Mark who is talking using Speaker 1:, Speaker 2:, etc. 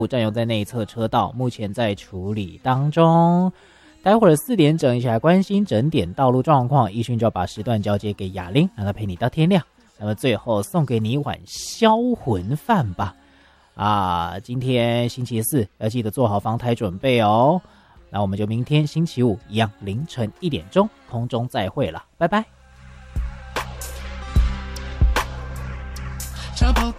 Speaker 1: 占用在内侧车道，目前在处理当中。待会儿4点整一起来关心整点道路状况，奕迅就要把时段交接给雅玲，让她陪你到天亮。那么最后送给你一碗销魂饭吧。今天星期四要记得做好防台准备哦。那我们就明天星期五一样凌晨1点钟空中再会了，拜拜。
Speaker 2: 茶泡